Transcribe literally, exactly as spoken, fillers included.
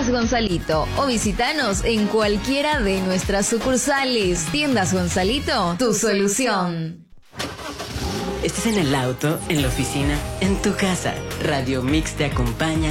Tiendas Gonzalito o visítanos en cualquiera de nuestras sucursales. Tiendas Gonzalito, tu solución. Estés en el auto, en la oficina, en tu casa. Radio Mix te acompaña